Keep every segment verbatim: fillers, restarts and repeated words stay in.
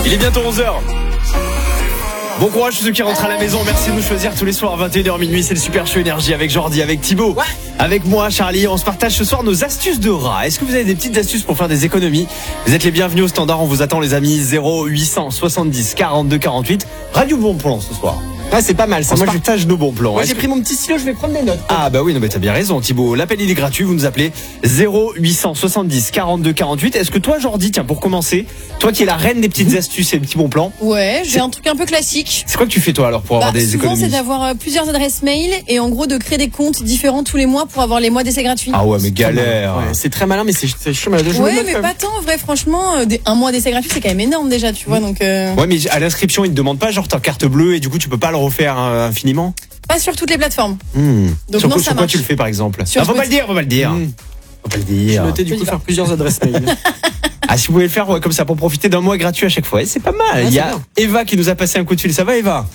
Il est bientôt onze heures. Bon courage ceux qui rentrent à la maison. Merci de nous choisir tous les soirs à vingt et une heures minuit. C'est le Super Show Énergie avec Jordi, avec Thibaut, ouais. avec moi Charlie. On se partage ce soir nos astuces de rat. Est-ce que vous avez des petites astuces pour faire des économies? Vous êtes les bienvenus au standard. On vous attend les amis. Zéro huit cent soixante-dix quarante-deux quarante-huit. Radio Bon Plan ce soir. Ouais, c'est pas mal ça. On Moi, se partage je... nos bons plans. Moi Est-ce j'ai que... pris mon petit stylo, je vais prendre des notes. Ah bah oui, non mais t'as bien raison Thibaut. L'appel il est gratuit, vous nous appelez zéro huit cent soixante-dix quarante-deux quarante-huit. Est-ce que toi Jordi, tiens pour commencer, toi qui es la reine des petites astuces et des petits bons plans. Ouais, j'ai un truc un peu classique. C'est quoi que tu fais toi alors pour bah, avoir des souvent, économies? C'est d'avoir euh, plusieurs adresses mail et en gros de créer des comptes différents tous les mois pour avoir les mois d'essai gratuits. Ah ouais mais galère. Ouais, c'est très malin mais c'est, c'est chaud mal de jouer. Ouais mais pas tant en vrai franchement, euh, des, un mois d'essai gratuit c'est quand même énorme déjà tu vois donc. Euh... Ouais mais à l'inscription ils te demandent pas genre ta carte bleue et du coup tu peux pas le refaire euh, infiniment. Pas sur toutes les plateformes. Mmh. Donc sur non, quoi, ça sur quoi marche. tu le fais par exemple? Sur ah, Faut pas le dire, faut pas le dire. Mmh. Faut pas le dire. J'ai noté du coup faire plusieurs adresses mail. Ah si vous pouvez le faire ouais, comme ça pour profiter d'un mois gratuit à chaque fois, c'est pas mal. Ouais, Il y a bien. Eva qui nous a passé un coup de fil. Ça va Eva?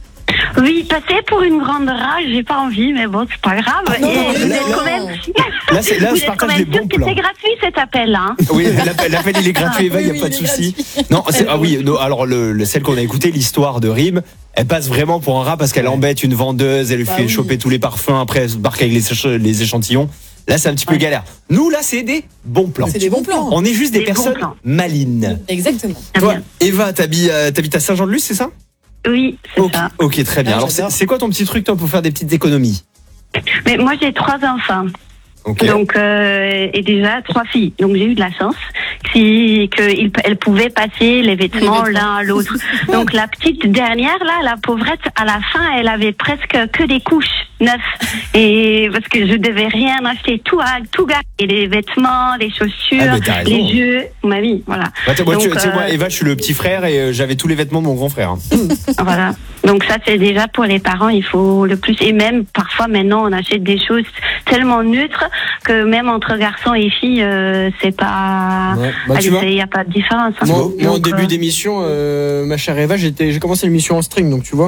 Oui, passer pour une grande rage, j'ai pas envie, mais bon, c'est pas grave. Ah, non, et non, vous non, êtes non. quand même, Là, c'est, là vous je êtes quand partage même des sûr bons que plans. c'est gratuit cet appel, hein. Oui, l'appel, l'appel il est gratuit, Eva, il oui, n'y a pas oui, de il est souci. gratuit. Non, c'est, ah oui, non, alors le, le, celle qu'on a écoutée, l'histoire de Rime, elle passe vraiment pour un rat parce qu'elle embête une vendeuse, elle lui Bah fait oui. choper tous les parfums, après elle se barque avec les, les échantillons. Là, c'est un petit peu Ouais. galère. Nous, là, c'est des bons plans. C'est des bons plans. On est juste des, Des bons personnes plans. malines. Exactement. Très Toi, bien. Eva, t'habites, euh, t'habites à Saint-Jean-de-Luz, c'est ça? Oui, c'est Ok, ça. ok, très bien. Ah, Alors, c'est, j'adore. c'est quoi ton petit truc, toi, pour faire des petites économies? Mais moi, j'ai trois enfants. Ok. Donc, euh, et déjà trois filles. Donc, j'ai eu de la chance si, qu'elles pouvaient passer les vêtements Les vêtements. l'un à l'autre. Donc, la petite dernière, là, la pauvrette, à la fin, elle avait presque que des couches neuves. Et parce que je devais rien acheter, tout, à- tout garder. Les vêtements, les Ah, chaussures, mais t'as raison. les jeux, ma vie, voilà. Attends, moi, tu, Donc, tu sais, moi, euh, Eva, je suis le petit frère et euh, j'avais tous les vêtements de mon grand frère. Voilà. Donc ça, c'est déjà pour les parents, il faut le plus. Et même, parfois, maintenant, on achète des choses tellement neutres que même entre garçons et filles, euh, c'est pas... Ouais. Bah, tu Allez, vois. il n'y a pas de différence. hein. Moi, moi, au Donc, début euh, d'émission, euh, ma chère Eva, j'étais, j'ai commencé l'émission en string, donc tu vois.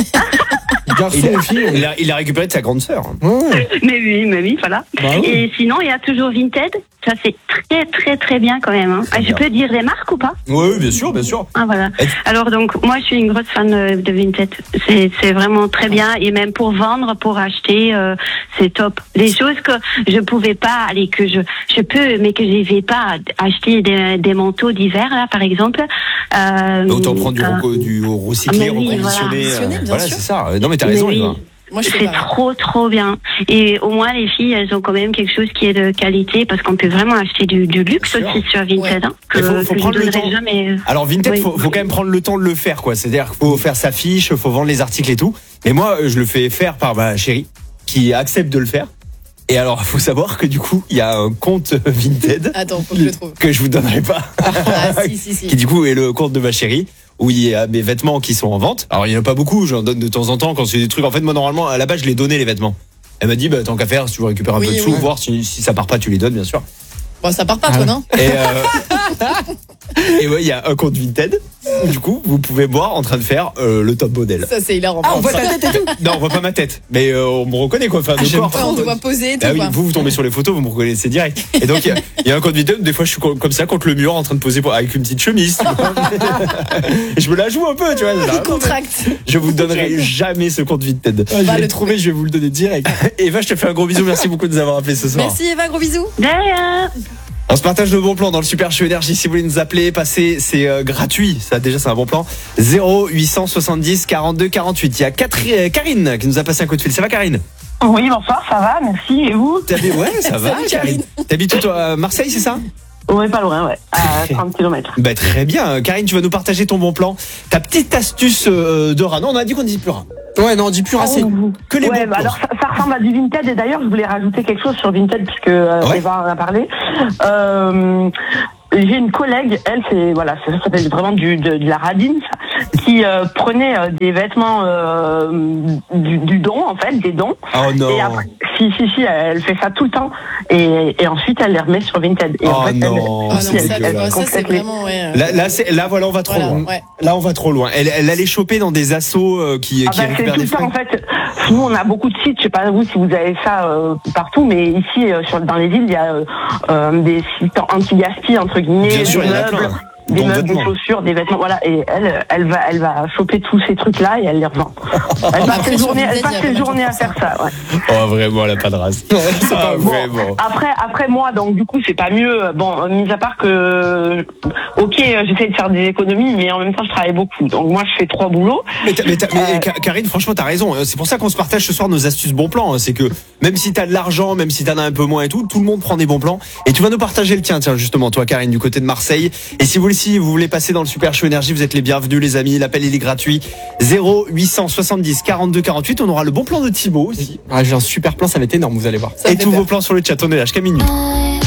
Garçon Il a, et fille. il, a, il a récupéré de sa grande sœur. Ouais, ouais. Mais oui, mais oui, voilà. Bah oui. Et sinon, il y a toujours Vinted. Ça, c'est très, très, très bien quand même. Hein. Ah, je bien. peux dire les marques ou pas? Oui, bien sûr, bien sûr. Ah, voilà. Et- Alors, donc, moi, je suis une grosse fan euh, de Vinted. C'est, c'est vraiment très bien. Et même pour vendre, pour acheter, euh, c'est top. Des choses que je pouvais pas, allez, que je, je peux, mais que je vais pas acheter des, des manteaux d'hiver, là, par exemple. Euh, Autant prendre du, euh, reco- du recyclé, Ah, mais oui, reconditionné. voilà. euh, Bien voilà, sûr. c'est ça. Non, mais t'as Mais raison, oui. Eva. Moi je fais C'est pareil. trop, trop bien. Et au moins, les filles, elles ont quand même quelque chose qui est de qualité parce qu'on peut vraiment acheter du, du luxe Bien sûr. aussi sur Vinted. Ouais. Hein, que, Il faut- faut que je prendre le donnerai temps. jamais. Alors, Vinted, Oui. faut, faut quand même prendre le temps de le faire, quoi. C'est-à-dire qu'il faut faire sa fiche, faut vendre les articles et tout. Mais moi, je le fais faire par ma chérie qui accepte de le faire. Et alors, faut savoir que du coup, il y a un compte Vinted Attends, faut que je le trouve. que je vous donnerai pas. Ah si si qui si. du coup est le compte de ma chérie où il y a mes vêtements qui sont en vente. Alors il y en a pas beaucoup, j'en donne de temps en temps quand c'est des trucs. En fait moi normalement à la base je les donnais les vêtements. Elle m'a dit bah tant qu'à faire si tu veux récupérer un Oui, peu de sous, oui. voir si, si ça part pas tu les donnes bien sûr. Bon ça part pas Ah toi ouais. non? Et euh, et ouais il y a un compte Vinted où du coup vous pouvez voir en train de faire euh, le top modèle. Ça c'est hilarant. Ah, on voit ta tête et tout. Non on voit pas ma tête, mais euh, on me reconnaît quoi. Enfin, Ah, de j'aime corps. Ouais, on te voit poser et tout Ah oui, quoi. vous vous tombez sur les photos, vous me reconnaissez direct. Et donc il y a- il y, a un compte Vinted. Des fois je suis co- comme ça contre le mur en train de poser pour- avec une petite chemise. tu vois. Et je me la joue un peu, tu vois. Il contracte. Je vous donnerai jamais ce compte Vinted. Ah, je va vais le le trouver, je vais vous le donner direct. Eva, je te fais un gros bisou. Merci beaucoup de nous avoir appelés ce soir. Merci Eva, gros bisous. Derrière. On se partage le bon plan dans le Super Show Énergie. Si vous voulez nous appeler, passez, c'est euh, gratuit. Ça, déjà, c'est un bon plan. zéro huit cent soixante-dix quarante-deux quarante-huit. Il y a Catherine, euh, Karine qui nous a passé un coup de fil. Ça va, Karine? Oui, bonsoir, ça va, merci. Et vous? T'habites, ouais, ça va, Salut, Karine. T'habites où, toi, à Marseille, c'est ça? Oui, pas loin, ouais, à trente kilomètres. Bah, très bien. Karine, tu vas nous partager ton bon plan. Ta petite astuce euh, de rat. Non, on a dit qu'on ne dit plus rat. Ouais, non, dis plus assez. Que les Ouais, bons bah plans. alors ça, ça ressemble à du Vinted et d'ailleurs je voulais rajouter quelque chose sur Vinted puisque euh, Ouais. Eva en a parlé. Euh, j'ai une collègue, elle c'est voilà, ça, ça s'appelle vraiment du de, de la radine, ça, qui euh, prenait euh, des vêtements euh, du, du don en fait, des dons. Oh non. Et après, si si si, elle fait ça tout le temps et, et ensuite elle les remet sur Vinted. Et Oh en fait, non. elle- Ah non, Oh, c'est ça, tu vois, dégueulasse. ça c'est vraiment ouais. euh, Là, là, c'est, là, voilà, on va trop voilà, loin. ouais. Là, on va trop loin. Elle, elle allait choper dans des assos euh, qui, Ah qui bah, c'est récupèrent tout des le temps en fringues. fait. Nous on a beaucoup de sites, je sais pas vous si vous avez ça euh, partout, mais ici euh, sur, dans les villes il y a euh, euh, des sites anti-gaspi entre guillemets, Bien sûr, des il y en a meubles. plein. des Dans meubles, des vêtements. chaussures, des vêtements, voilà. Et elle, elle va, elle va choper tous ces trucs-là et elle les revend. Elle passe Après, ses sur journées, Vinted, elle il y passe a ses pas mal de journées à gens pour faire ça. Ouais. Oh, vraiment, elle a pas de race. C'est pas Ah, bon. vraiment. Après, après moi, donc du coup, c'est pas mieux. Bon, mis à part que, ok, j'essaie de faire des économies, mais en même temps, je travaille beaucoup. Donc moi, je fais trois boulots. Mais, t'as- mais, t'as- mais, Euh, Ka- Karine, franchement, t'as raison. C'est pour ça qu'on se partage ce soir nos astuces bons plans. C'est que même si t'as de l'argent, même si t'en as un peu moins et tout, tout le monde prend des bons plans. Et tu vas nous partager le tien, tiens, justement, toi, Karine, du côté de Marseille. Et si vous aussi, vous voulez passer dans le Super Show Énergie, vous êtes les bienvenus, les amis. L'appel, il est gratuit. zéro huit cent soixante-dix quarante-deux quarante-huit. On aura le bon plan de Thibaut aussi. Ah, j'ai un super plan, ça va être énorme, vous allez voir. Ça Et fait tous peur. vos plans sur le chat. On est là jusqu'à minuit.